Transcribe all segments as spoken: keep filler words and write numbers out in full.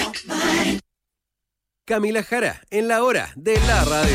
Camila Jara, en la hora de la radio.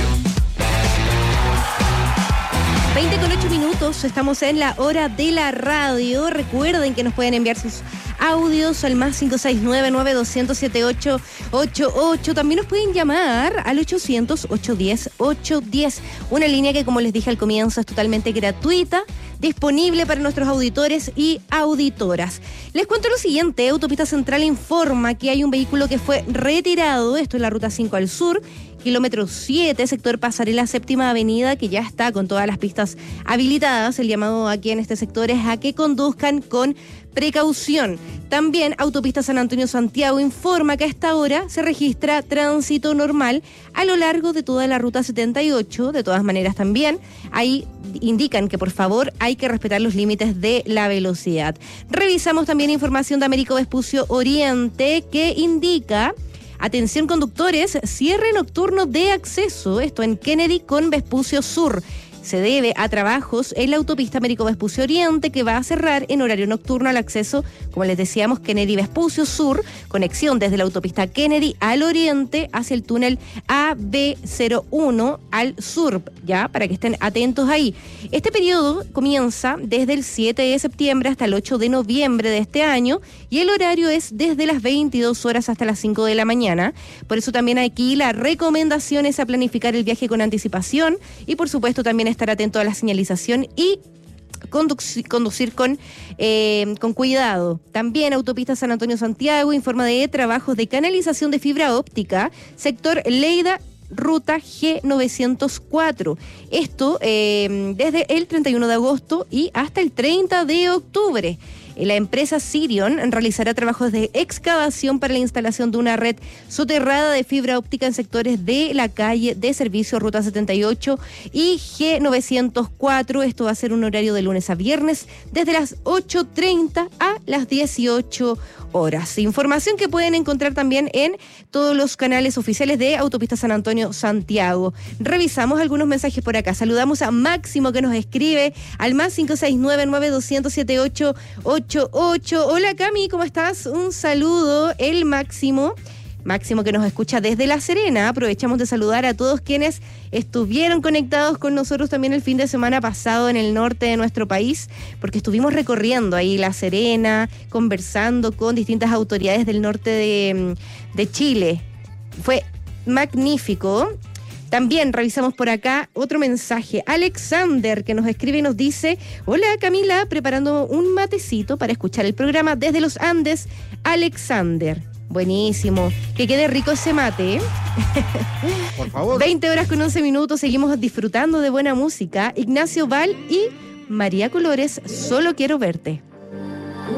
veinte con ocho minutos, estamos en la hora de la radio. Recuerden que nos pueden enviar sus audios al más cinco seis nueve, nueve dos cero cero, siete ocho ocho ocho. También nos pueden llamar al ochocientos, ochocientos diez, ochocientos diez. Una línea que, como les dije al comienzo, es totalmente gratuita, disponible para nuestros auditores y auditoras. Les cuento lo siguiente: Autopista Central informa que hay un vehículo que fue retirado, esto es la ruta cinco al sur, kilómetro siete, sector Pasarela Séptima Avenida, que ya está con todas las pistas habilitadas. El llamado aquí en este sector es a que conduzcan con precaución. También Autopista San Antonio Santiago informa que a esta hora se registra tránsito normal a lo largo de toda la ruta setenta y ocho. De todas maneras, también ahí indican que por favor hay que respetar los límites de la velocidad. Revisamos también información de Américo Vespucio Oriente, que indica: atención conductores, cierre nocturno de acceso, esto en Kennedy con Vespucio Sur. Se debe a trabajos en la autopista Américo Vespucio Oriente, que va a cerrar en horario nocturno al acceso, como les decíamos, Kennedy Vespucio Sur, conexión desde la autopista Kennedy al oriente hacia el túnel A B cero uno al sur, ya, para que estén atentos ahí. Este periodo comienza desde el siete de septiembre hasta el ocho de noviembre de este año, y el horario es desde las veintidós horas hasta las cinco de la mañana. Por eso también aquí la recomendación es a planificar el viaje con anticipación y, por supuesto, también estar atento a la señalización y conducir, conducir con, eh, con cuidado. También Autopista San Antonio Santiago informa de trabajos de canalización de fibra óptica, sector Leida, ruta G novecientos cuatro. Esto eh, desde el treinta y uno de agosto y hasta el treinta de octubre. La empresa Sirion realizará trabajos de excavación para la instalación de una red soterrada de fibra óptica en sectores de la calle de servicio Ruta setenta y ocho y G novecientos cuatro. Esto va a ser un horario de lunes a viernes desde las ocho treinta a las dieciocho horas. Información que pueden encontrar también en todos los canales oficiales de Autopista San Antonio Santiago. Revisamos algunos mensajes por acá. Saludamos a Máximo, que nos escribe al más cinco seis nueve, nueve dos cero cero, siete ocho ocho ocho. Hola Cami, ¿cómo estás? Un saludo, el Máximo. Máximo, que nos escucha desde La Serena. Aprovechamos de saludar a todos quienes estuvieron conectados con nosotros también el fin de semana pasado en el norte de nuestro país, porque estuvimos recorriendo ahí La Serena, conversando con distintas autoridades del norte de, de Chile. Fue magnífico. También revisamos por acá otro mensaje. Alexander, que nos escribe y nos dice: hola Camila, preparando un matecito para escuchar el programa desde los Andes. Alexander, buenísimo, que quede rico ese mate, ¿eh? Por favor. veinte horas con once minutos, seguimos disfrutando de buena música. Ignacio Val y María Colores, Solo Quiero Verte.